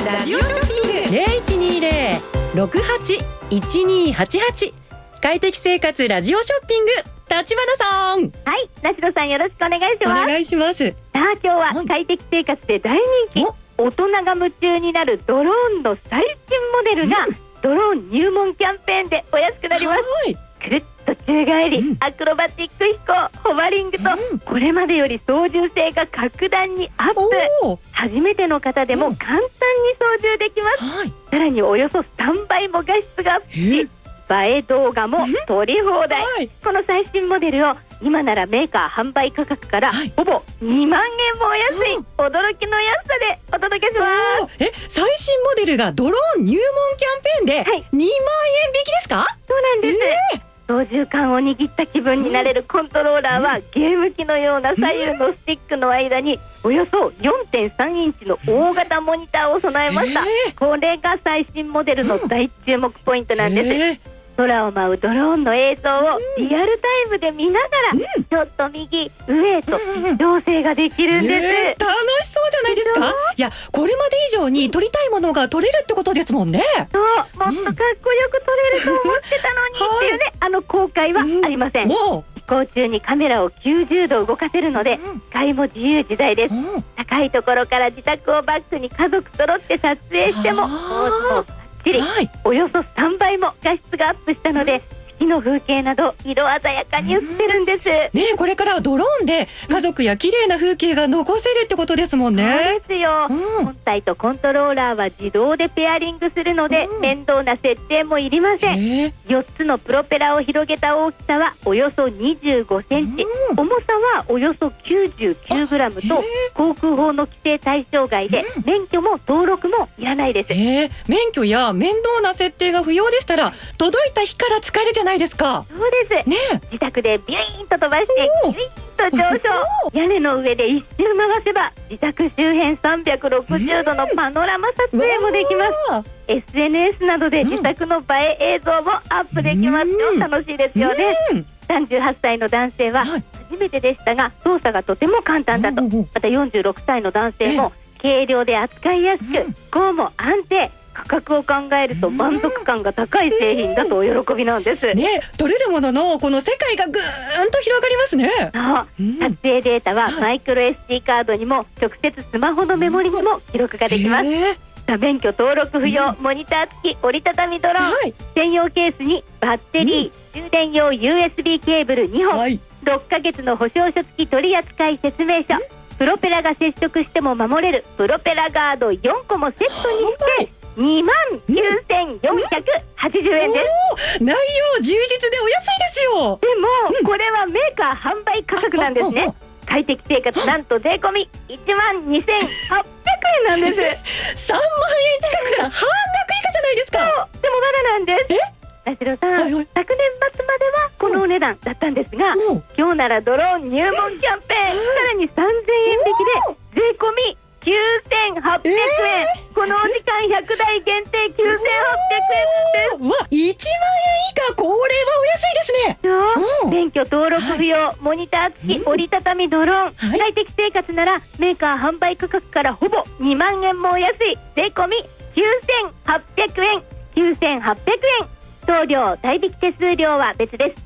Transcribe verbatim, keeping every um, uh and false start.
ラジオショッピング ゼロいちにゼロ ろくはち いちにはちはち快適生活ラジオショッピング、立花さん。 はい、梨野さんよろしくお願いします。 お願いします。 さあ今日は快適生活で大人気、大人が夢中になるドローンの最新モデルが、うん、ドローン入門キャンペーンでお安くなります。くるっと宙返り、うん、アクロバティック飛行、ホバリングと、うん、これまでより操縦性が格段にアップ。初めての方でも簡単に操縦できます、うん、さらにおよそさんばいも画質がアップし、映え動画も撮り放題、はい、この最新モデルを今ならメーカー販売価格から、はい、ほぼにまんえんもお安い、うん、驚きの安さでお届けします。 え、最新モデルがドローン入門キャンペーンでにまんえん引きですか？ そうなんです、えー操縦桿を握った気分になれるコントローラーは、ゲーム機のような左右のスティックの間におよそ よんてんさんインチの大型モニターを備えました、えー、これが最新モデルの大注目ポイントなんです、えー、空を舞うドローンの映像をリアルタイムで見ながら、うん、ちょっと右上へと調整ができるんです、 えー、楽しそうじゃないですか。いや、これまで以上に撮りたいものが撮れるってことですもんね。 そう、もっとかっこよく撮れると思ってたのに、うん、っていうね、あの後悔はありません、うん、飛行中にカメラをきゅうじゅうど動かせるので、うん、視界も自由自在です、うん、高いところから自宅をバックに家族揃って撮影してももうバッチリ、はい、およそさんばいも画質がアップしたので、四季の風景など色鮮やかに映ってるんです、 うんね、これからはドローンで家族や綺麗な風景が残せるってことですもんね。 そうですよ、うん、本体とコントローラーは自動でペアリングするので、うん、面倒な設定もいりません。よっつのプロペラを広げた大きさはおよそにじゅうごセンチ、うん、重さはおよそきゅうじゅうきゅうグラムと航空法の規制対象外で、うん、免許も登録もいらないです。 免許や面倒な設定が不要でしたら届いた日から使えるじゃないですか。 そうです、ね、自宅でビューンと飛ばしてビューンと上昇屋根の上で一周回せば自宅周辺さんびゃくろくじゅうどのパノラマ撮影もできます、エスエヌエス などで自宅の映え映像もアップできますよ、楽しいですよね。さんじゅうはっさいの男性は初めてでしたが操作がとても簡単だと、またよんじゅうろくさいの男性も軽量で扱いやすく、こうも安定、価格を考えると満足感が高い製品だとお喜びなんです、 ね、取れるもののこの世界がぐーんと広がりますね。 そう、うん、撮影データはマイクロ エスディー カードにも直接スマホのメモリにも記録ができます、えー、免許登録不要、うん、モニター付き折りたたみドローン、はい、専用ケースにバッテリー、うん、充電用 ユーエスビー ケーブルにほん、はい、ろっかげつの保証書付き取扱説明書、うん、プロペラが接触しても守れるプロペラガードよんこもセットにして、はい、にまんきゅうせんよんひゃくはちじゅうえんです。 内容充実でお安いですよ。 でも、うん、これはメーカー販売価格なんですね。快適生活なんと税込みいちまんにせんはっぴゃくえんなんです。 さんまんえん近くから半額以下じゃないですか。 そうでもまだなんです。え梨野さん、はいはい、昨年末まではこのお値段だったんですが、うん、今日ならドローン入門キャンペーン、うん、さらにさんぜんえん引きで税込みきゅうせんはっぴゃくえん、えー、このお時間ひゃくだい限定きゅうせんはっぴゃくえんです。 うわ、いちまんえん以下、これはお安いですね。 そう、免許登録不要、はい、モニター付き折りたたみドローン、はい、快適生活ならメーカー販売価格からほぼにまんえんもお安い税込みきゅうせんはっぴゃくえん、きゅうせんはっぴゃくえん、送料代引き手数料は別です。